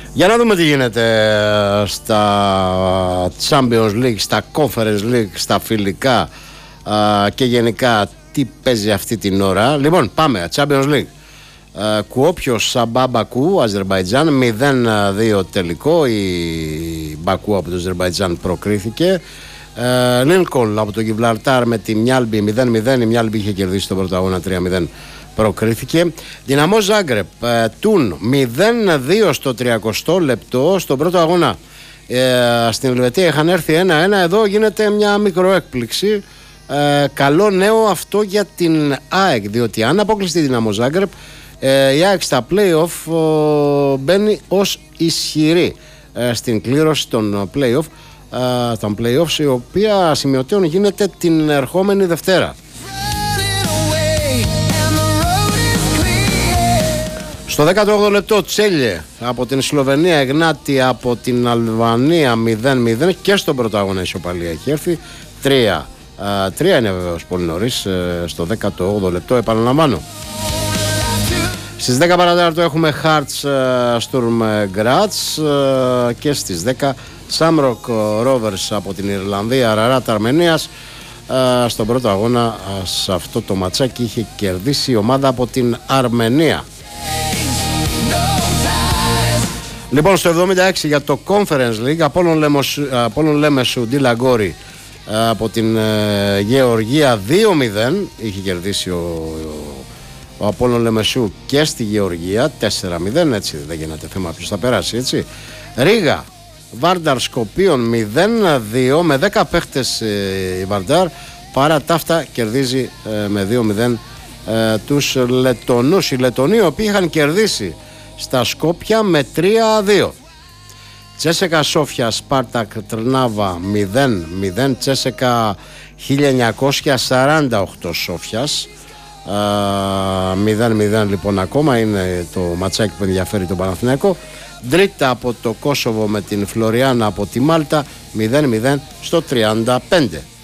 Για να δούμε τι γίνεται στα Champions League, στα Conference League, στα φιλικά και γενικά τι παίζει αυτή την ώρα. Λοιπόν, πάμε. Champions League. Κουόπιο Σαμπά Μπακού, Αζερμπαϊτζάν, 0-2 τελικό. Η Μπακού από το Αζερμπαϊτζάν προκρίθηκε. Λίνκολν από το Γιβραλτάρ με τη Μιάλμπι 0-0. Η Μιάλμπι είχε κερδίσει τον πρώτο αγώνα 3-0. Προκρίθηκε. Δυναμό Ζάγκρεπ, Τουν 0-2 στο 30 λεπτό. Στον πρώτο αγώνα στην Ελβετία είχαν έρθει 1-1. Εδώ γίνεται μια μικροέκπληξη. Καλό νέο αυτό για την ΑΕΚ, διότι αν αποκλειστεί η Δυναμό Ζάγκρεπ, η ΑΕΚ στα play-off μπαίνει ως ισχυρή στην κλήρωση των play-offs, η οποία σημειωτέων γίνεται την ερχόμενη Δευτέρα. Στο 18ο λεπτό Τσέλιε από την Σλοβενία, Εγνάτη από την Αλβανία 0-0 και στον πρώτο αγώνα ισοπαλία έχει έρθει. 3 είναι βεβαίως πολύ νωρίς στο 18ο λεπτό, επαναλαμβάνω. Στις 10 παρατέταρτο έχουμε Hearts Sturm Graz και στις 10 Shamrock Rovers από την Ιρλανδία, Ararat Αρμενίας. Στον πρώτο αγώνα σε αυτό το ματσάκι είχε κερδίσει η ομάδα από την Αρμενία. Λοιπόν, στο 76 για το Conference League, Απόλλων Λέμεσου Ντιλαγκόρη από την Γεωργία 2-0 είχε κερδίσει ο Απόλλων Λεμεσού και στη Γεωργία 4-0, έτσι δεν γίνεται θέμα ποιος θα περάσει, έτσι. Ρίγα Βάρνταρ Σκοπίων 0-2 με 10 παίχτες η Βάρνταρ, παρά τα αυτά κερδίζει με 2-0 τους Λετονούς. Οι Λετονοί οι οποίοι είχαν κερδίσει στα Σκόπια με 3-2. Τσέσεκα Σόφια Σπάρτακ Τρνάβα 0-0. Τσέσεκα 1948 Σόφιας 0-0 λοιπόν ακόμα. Είναι το ματσάκι που ενδιαφέρει τον Παναθηναϊκό. Ντρίτα από το Κόσοβο με την Φλωριάνα από τη Μάλτα 0-0 στο 35.